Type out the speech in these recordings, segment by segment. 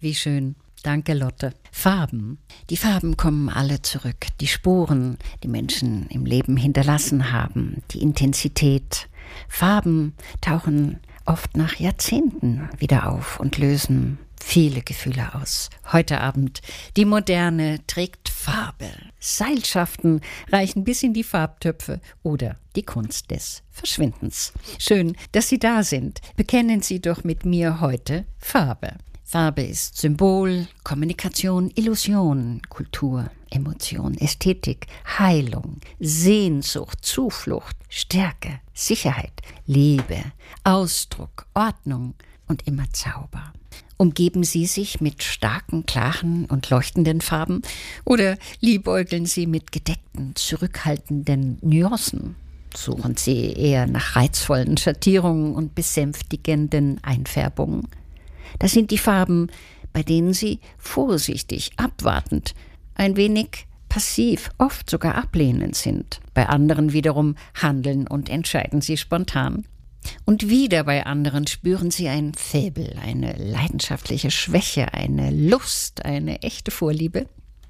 Wie schön. Danke, Lotte. Farben. Die Farben kommen alle zurück. Die Spuren, die Menschen im Leben hinterlassen haben. Die Intensität. Farben tauchen oft nach Jahrzehnten wieder auf und lösen viele Gefühle aus. Heute Abend, die Moderne trägt Farbe. Seilschaften reichen bis in die Farbtöpfe oder die Kunst des Verschwindens. Schön, dass Sie da sind. Bekennen Sie doch mit mir heute Farbe. Farbe ist Symbol, Kommunikation, Illusion, Kultur, Emotion, Ästhetik, Heilung, Sehnsucht, Zuflucht, Stärke, Sicherheit, Liebe, Ausdruck, Ordnung und immer Zauber. Umgeben Sie sich mit starken, klaren und leuchtenden Farben oder liebäugeln Sie mit gedeckten, zurückhaltenden Nuancen? Suchen Sie eher nach reizvollen Schattierungen und besänftigenden Einfärbungen? Das sind die Farben, bei denen Sie vorsichtig, abwartend, ein wenig passiv, oft sogar ablehnend sind. Bei anderen wiederum handeln und entscheiden Sie spontan. Und wieder bei anderen spüren Sie ein Faible, eine leidenschaftliche Schwäche, eine Lust, eine echte Vorliebe.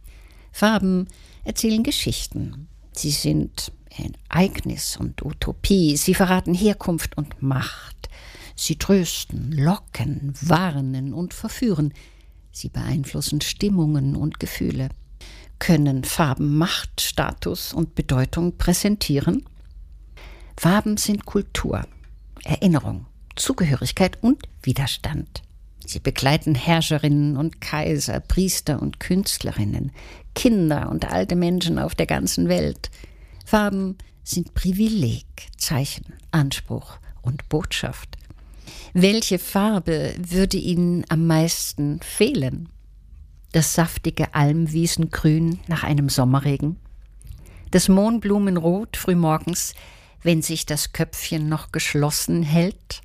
Farben erzählen Geschichten. Sie sind Ereignis und Utopie. Sie verraten Herkunft und Macht. Sie trösten, locken, warnen und verführen. Sie beeinflussen Stimmungen und Gefühle. Können Farben Macht, Status und Bedeutung präsentieren? Farben sind Kultur, Erinnerung, Zugehörigkeit und Widerstand. Sie begleiten Herrscherinnen und Kaiser, Priester und Künstlerinnen, Kinder und alte Menschen auf der ganzen Welt. Farben sind Privileg, Zeichen, Anspruch und Botschaft. Welche Farbe würde Ihnen am meisten fehlen? Das saftige Almwiesengrün nach einem Sommerregen? Das Mohnblumenrot frühmorgens, wenn sich das Köpfchen noch geschlossen hält?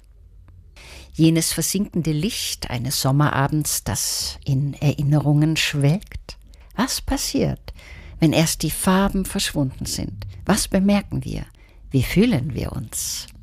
Jenes versinkende Licht eines Sommerabends, das in Erinnerungen schwelgt? Was passiert, wenn erst die Farben verschwunden sind? Was bemerken wir? Wie fühlen wir uns?